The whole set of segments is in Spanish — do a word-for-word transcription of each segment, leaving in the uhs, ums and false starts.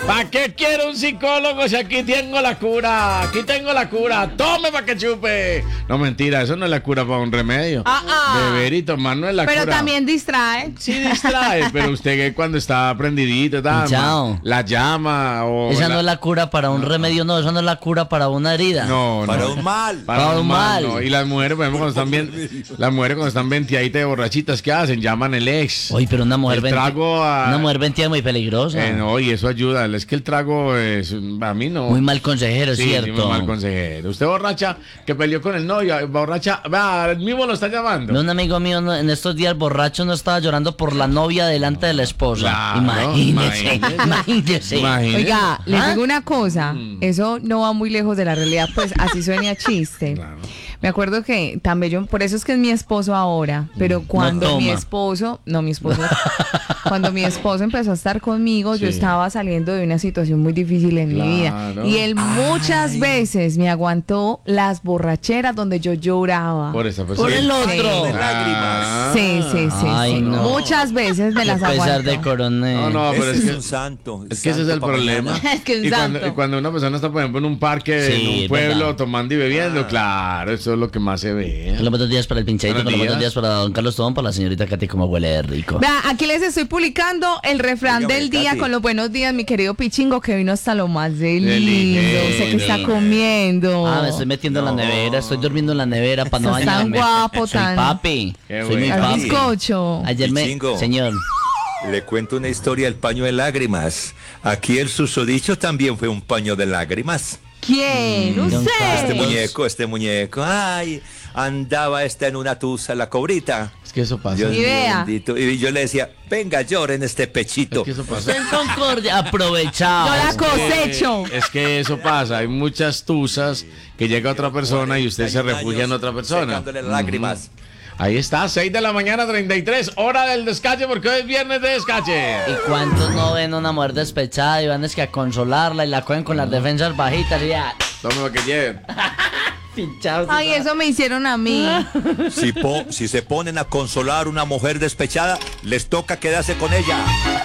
¿Para qué quiero un psicólogo si aquí tengo la cura? Aquí tengo la cura. Tome para que chupe. No, mentira, eso no es la cura para un remedio. Ah, ah. Beber y tomar no es la Pero cura. Pero también distrae. Sí distrae, pero usted que cuando está prendidito, tal, Chao. la llama o... Esa la... no es la cura para un remedio, no, esa no es la cura para una herida. No, no. Para un mal. Para, Para un un mal. mal. No. Y las mujeres, por ejemplo, cuando están bien, las mujeres cuando están ventiaditas de borrachitas, ¿qué hacen? Llaman el ex. Oye, pero una mujer El venti- trago a- una mujer ventida es muy peligrosa. Eh, no, y eso ayuda. Es que el trago es, a mí no. Muy mal consejero, Sí, ¿cierto? sí, muy mal consejero. Usted borracha que peleó con el novio, borracha, va, el mismo lo está llamando. No, un amigo mío no, en estos días borracho no estaba llorando por la novia delante de la esposa. Claro, imagínese, imagínese. imagínese. Imagínese. Oiga, les ¿Ah? digo una cosa, eso no va muy lejos de la realidad, pues así suena chiste. Claro. Me acuerdo que tan bello, por eso es que es mi esposo ahora, pero cuando toma. mi esposo, no mi esposo, cuando mi esposo empezó a estar conmigo, yo Sí. estaba saliendo de una situación muy difícil en mi vida. Claro. Y él muchas veces me aguantó las borracheras donde yo lloraba. Por esa persona. Por el otro. De lágrimas. Ah. Sí, sí, sí. Ay, sí. no. Muchas veces me A las pesar aguantó. de coronel. No, no, pero Ese es es que... un santo. Es que ese es el santo pa' problema. mañana. Es que un y, cuando, santo. y cuando una persona está, por ejemplo, en un parque, Sí, en un es pueblo, verdad. tomando y bebiendo, Ah. claro, eso es lo que más se ve. Los buenos días para el pinchadito, Buenos los buenos días. días para don Carlos Tobón, para la señorita Katy, como huele de rico. Vea, aquí les estoy publicando el refrán Dígame, del día Katy. con los buenos días, mi querido Pichingo, que vino hasta lo más de lindo. lindo. Sé que está comiendo. Ah, me estoy metiendo en la nevera, estoy durmiendo en la nevera para no Estás tan bañarme. guapo, Soy tan- papi. Qué Soy muy bueno. Al papi. bizcocho. Ayer me... Pichingo. Señor. Le cuento una historia del paño de lágrimas. Aquí el susodicho también fue un paño de lágrimas. ¿Quién? don ¿Usted? Este Carlos. muñeco, este muñeco. Ay, andaba esta en una tusa, la cobrita. Es que eso pasa. Dios Y mío vea. bendito. Y yo le decía, venga, lloren este pechito. Es que eso pasa. En Concordia, aprovechado. Yo la cosecho. Es que eso pasa, hay muchas tusas que llega otra persona y usted se cuarenta y un refugia en años otra persona. secándole las lágrimas. Ahí está, seis de la mañana, treinta y tres, hora del descache, porque hoy es viernes de descache. ¿Y cuántos no ven una mujer despechada y van es que a consolarla y la cogen con las defensas bajitas y ya? Tome lo que lleven. Pinchados. Ay, eso me hicieron a mí. Si, po- si se ponen a consolar a una mujer despechada, les toca quedarse con ella.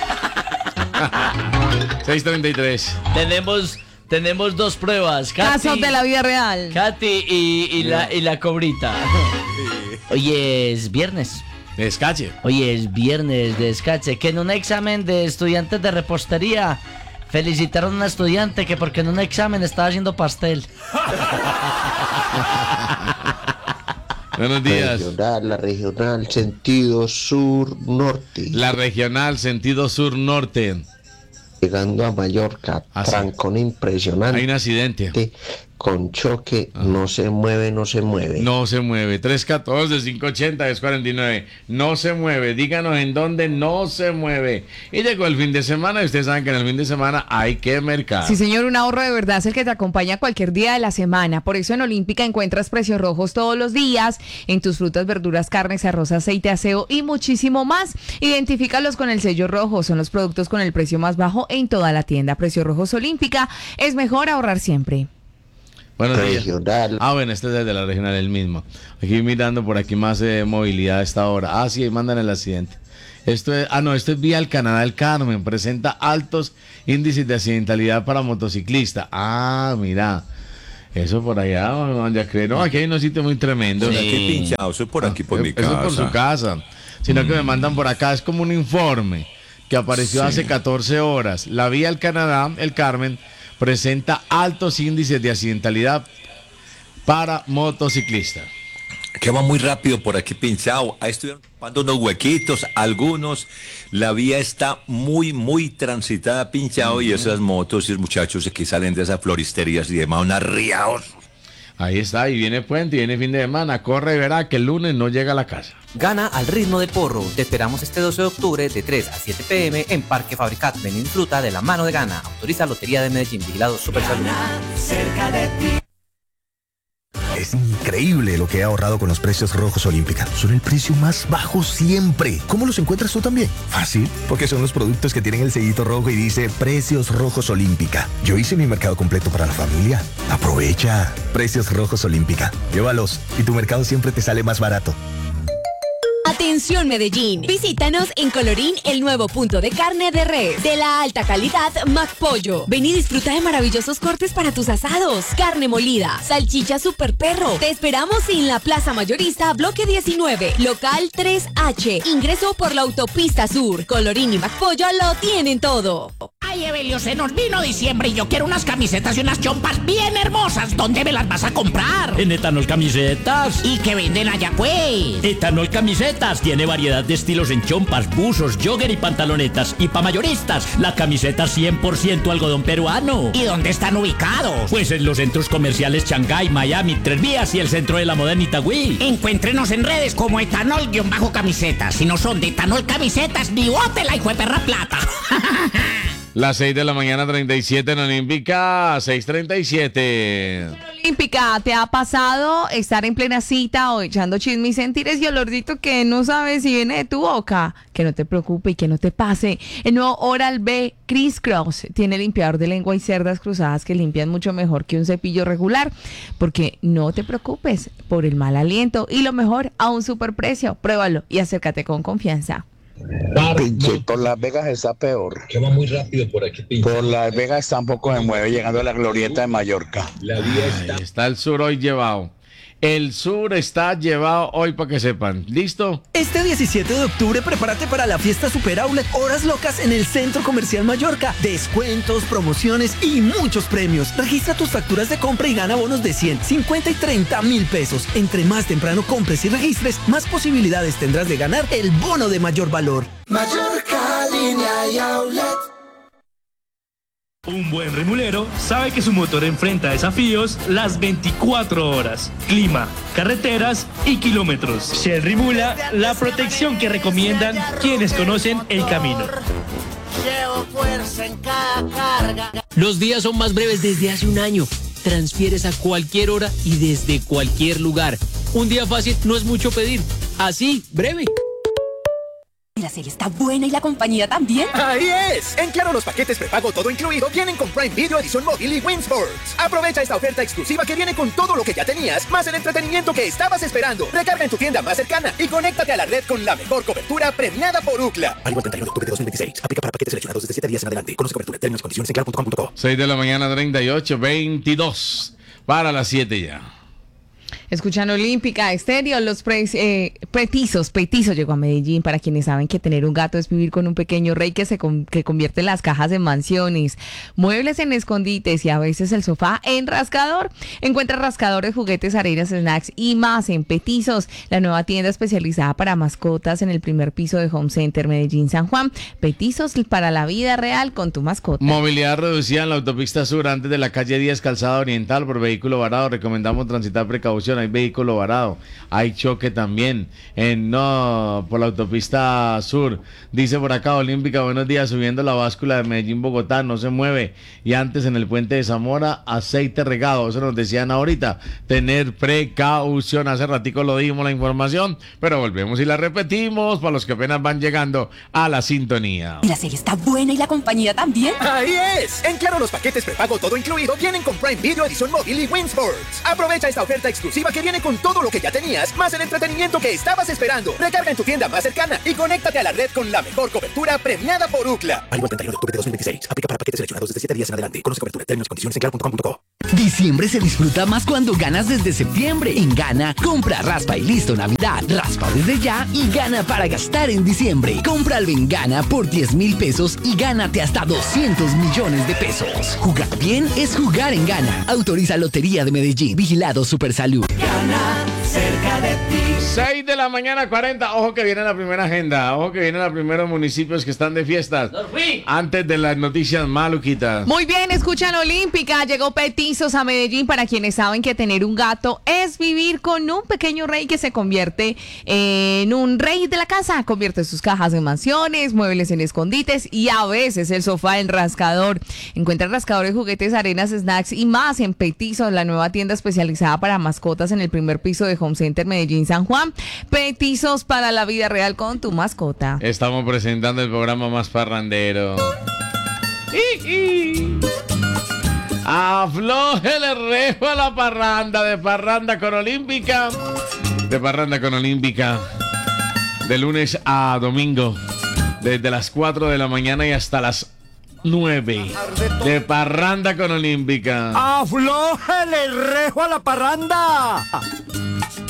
seis treinta y tres. Tenemos, tenemos dos pruebas. Katy, Casos de la vida real. Katy y, y la, y la cobrita. Hoy es viernes. Descache. Hoy es viernes de descache. Que en un examen de estudiantes de repostería felicitaron a una estudiante que porque en un examen estaba haciendo pastel. Buenos días. Regional, la regional, sentido sur-norte. La regional, sentido sur-norte. Llegando a Mallorca, Ah, sí. trancón impresionante. Hay un accidente. Con choque, no se mueve, no se mueve. No se mueve. tres catorce, cinco ochenta, diez cuarenta y nueve. No se mueve. Díganos en dónde no se mueve. Y llegó el fin de semana y ustedes saben que en el fin de semana hay que mercar. Sí, señor, un ahorro de verdad es el que te acompaña cualquier día de la semana. Por eso en Olímpica encuentras precios rojos todos los días en tus frutas, verduras, carnes, arroz, aceite, aseo y muchísimo más. Identifícalos con el sello rojo. Son los productos con el precio más bajo en toda la tienda. Precios rojos Olímpica. Es mejor ahorrar siempre. Buenos días. Regional. Ah, bueno, este es el de la regional, el mismo. Aquí mirando por aquí más eh, movilidad a esta hora. Ah, sí, mandan el accidente. Esto es, ah, no, esto es vía el Canadá del Carmen. Presenta altos índices de accidentalidad para motociclistas. Ah, mira. Eso por allá, no, ya creo. No, aquí hay unos sitios muy tremendos. Sí. Aquí pinchado, soy por aquí, por mi Eso casa. por su casa. Sino que me mandan por acá. Es como un informe que apareció Sí. hace catorce horas. La vía el Canadá, el Carmen, presenta altos índices de accidentalidad para motociclistas. Que va muy rápido por aquí pinchado. Ahí estuvieron tapando unos huequitos, algunos. La vía está muy, muy transitada, pinchado. Y esas motos y los muchachos que salen de esas floristerías y demás, unas riaos. Ahí está, y viene puente, y viene fin de semana. Corre y verá que el lunes no llega a la casa. Gana al ritmo de porro. Te esperamos este doce de octubre de tres a siete pm en Parque Fabricat. Ven y disfruta de la mano de Gana. Autoriza Lotería de Medellín. Vigilado Super Salud. Es increíble lo que he ahorrado con los precios rojos Olímpica. Son el precio más bajo siempre. ¿Cómo los encuentras tú también? Fácil, porque son los productos que tienen el sellito rojo y dice Precios Rojos Olímpica. Yo hice mi mercado completo para la familia. Aprovecha. Precios Rojos Olímpica. Llévalos y tu mercado siempre te sale más barato. Atención Medellín, visítanos en Colorín, el nuevo punto de carne de res, de la alta calidad McPollo. Ven y disfruta de maravillosos cortes para tus asados, carne molida, salchicha super perro. Te esperamos en la Plaza Mayorista, bloque diecinueve, local tres H, ingreso por la autopista sur. Colorín y McPollo lo tienen todo. Ay, Evelio, se nos vino diciembre y yo quiero unas camisetas y unas chompas bien hermosas. ¿Dónde me las vas a comprar? En Etanol Camisetas. ¿Y qué venden allá, pues? Etanol Camisetas tiene variedad de estilos en chompas, buzos, jogger y pantalonetas. Y pa' mayoristas, la camiseta cien por ciento algodón peruano. ¿Y dónde están ubicados? Pues en los centros comerciales Shanghái, Miami, Tres Vías y el centro de la moda en Itagüí. Encuéntrenos en redes como etanol-camisetas. Si no son de Etanol Camisetas, ni bote la hijo de perra plata. Las seis de la mañana, treinta y siete en Olímpica, seis treinta y siete. Olímpica, ¿te ha pasado estar en plena cita o echando chisme y sentir ese olorcito que no sabes si viene de tu boca? Que no te preocupe y que no te pase. El nuevo Oral-B Criss Cross tiene limpiador de lengua y cerdas cruzadas que limpian mucho mejor que un cepillo regular, porque no te preocupes por el mal aliento y lo mejor a un superprecio. Pruébalo y acércate con confianza. Pinche, por Las Vegas está peor. Que va muy rápido por aquí, pinche. Por Las Vegas tampoco se mueve, llegando a la glorieta de Mallorca. La vía está... Ahí está el sur hoy llevado. El sur está llevado hoy para que sepan. ¿Listo? Este diecisiete de octubre prepárate para la fiesta Super Outlet Horas Locas en el Centro Comercial Mallorca. Descuentos, promociones y muchos premios. Registra tus facturas de compra y gana bonos de cien, cincuenta y treinta mil pesos. Entre más temprano compres y registres, más posibilidades tendrás de ganar el bono de mayor valor. Mallorca, línea y outlet. Un buen remulero sabe que su motor enfrenta desafíos las veinticuatro horas, clima, carreteras y kilómetros. Shell Rimula, la protección que recomiendan quienes conocen el camino. Llevo fuerza en cada carga. Los días son más breves desde hace un año. Transfieres a cualquier hora y desde cualquier lugar. Un día fácil no es mucho pedir. Así, breve. La serie está buena y la compañía también. ¡Ahí es! En Claro, los paquetes prepago todo incluido vienen con Prime Video Edición Móvil y Win Sports. Aprovecha esta oferta exclusiva que viene con todo lo que ya tenías, más el entretenimiento que estabas esperando. Recarga en tu tienda más cercana y conéctate a la red con la mejor cobertura premiada por Ookla. Válido el treinta y uno de octubre de dos mil veintiséis. Aplica para paquetes seleccionados desde siete días en adelante. Conoce cobertura, términos y condiciones en claro punto com punto co. seis de la mañana, treinta y ocho, veintidós. Para las siete ya. Escuchan Olímpica Estéreo, los pre, eh, petizos, petizos llegó a Medellín para quienes saben que tener un gato es vivir con un pequeño rey que se con, que convierte las cajas en mansiones, muebles en escondites y a veces el sofá en rascador. Encuentra rascadores, juguetes, arenas, snacks y más en Petizos, la nueva tienda especializada para mascotas en el primer piso de Home Center Medellín San Juan. Petizos para la vida real con tu mascota. Movilidad reducida en la autopista sur antes de la calle diez, calzada oriental por vehículo varado. Recomendamos transitar precaución. Hay vehículo varado, hay choque también en no por la autopista sur. Dice por acá Olímpica, buenos días, subiendo la báscula de Medellín Bogotá, no se mueve. Y antes en el puente de Zamora, aceite regado. Eso nos decían ahorita, tener precaución. Hace ratico lo dimos la información, pero volvemos y la repetimos para los que apenas van llegando a la sintonía. La serie está buena y la compañía también. ¡Ahí es! En Claro, los paquetes prepago todo incluido vienen con Prime Video Edición Móvil y Win Sports. Aprovecha esta oferta exclusiva que viene con todo lo que ya tenías, más el entretenimiento que estabas esperando. Recarga en tu tienda más cercana y conéctate a la red con la mejor cobertura premiada por Ookla. Válido el treinta y uno de octubre de dos mil veintiséis. Aplica para paquetes seleccionados desde siete días en adelante. Conoce cobertura, términos y condiciones en claro punto com punto co. Diciembre se disfruta más cuando ganas desde septiembre. En Gana, compra, raspa y listo Navidad. Raspa desde ya y gana para gastar en diciembre. Compra al en Gana por diez mil pesos y gánate hasta doscientos millones de pesos. Jugar bien es jugar en Gana. Autoriza Lotería de Medellín. Vigilado Supersalud. Gana cerca de ti. seis de la mañana, cuarenta. Ojo que viene la primera agenda. Ojo que vienen los primeros municipios que están de fiestas. Antes de las noticias maluquitas. Muy bien, escuchan Olímpica. Llegó Petizos a Medellín para quienes saben que tener un gato es vivir con un pequeño rey que se convierte en un rey de la casa. Convierte sus cajas en mansiones, muebles en escondites y a veces el sofá en rascador. Encuentra rascadores, juguetes, arenas, snacks y más en Petizos, la nueva tienda especializada para mascotas en el primer piso de Home Center Medellín San Juan. Petizos para la vida real con tu mascota. Estamos presentando el programa más parrandero. Aflójele rejo a la parranda, de parranda con Olímpica. De parranda con Olímpica. de lunes a domingo, desde las cuatro de la mañana y hasta las nueve, de parranda con Olímpica. ¡Aflójale el rejo a la parranda!